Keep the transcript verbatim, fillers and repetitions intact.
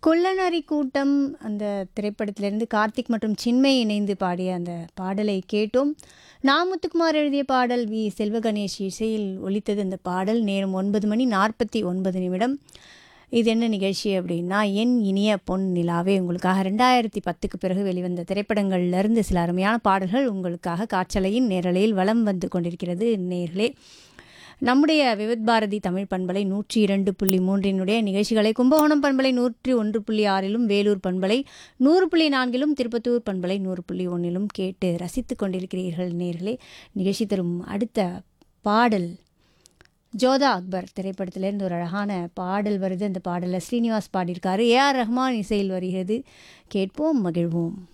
குள்ளநரி கூட்டம் அந்த திரைப்படத்திலிருந்து கார்த்திக் மற்றும் சின்மய் இணைந்து பாடிய அந்த பாடலை கேட்டோம். நா. முத்துக்குமார் எழுதிய பாடல், வி. செல்வகணேஷ் இசையில் ஒலித்தது அந்த பாடல். நேரம் ஒன்பது மணி நாற்பத்தி ஒன்பது நிமிடம். இது என்ன நிகழ்ச்சி அப்படின்னா, என் இனிய பொன் நிலாவே. உங்களுக்காக ரெண்டாயிரத்தி பத்துக்கு பிறகு வெளிவந்த திரைப்படங்கள்லேருந்து சில அருமையான பாடல்கள் உங்களுக்காக காற்றலையின் நேரலையில் வலம் வந்து கொண்டிருக்கிறது நேர்களே. நம்முடைய விவித் பாரதி தமிழ் பண்பலை நூற்றி இரண்டு புள்ளி மூன்றினுடைய நிகழ்ச்சிகளை கும்பகோணம் பண்பலை நூற்றி ஒன்று புள்ளி ஆறிலும், வேலூர் பண்பலை நூறு புள்ளி நான்கிலும், திருப்பத்தூர் பண்பலை நூறு புள்ளி ஒன்றிலும் கேட்டு ரசித்து கொண்டிருக்கிறீர்கள் நேர்களே. நிகழ்ச்சி தரும் அடுத்த பாடல் ஜோதா அக்பர் திரைப்படத்திலேருந்து ஒரு அழகான பாடல் வருது. அந்த பாடலில் ஸ்ரீனிவாஸ் பாடியிருக்காரு. ஏ ஆர் ரஹ்மான் இசையில் வருகிறது. கேட்போம், மகிழ்வோம்.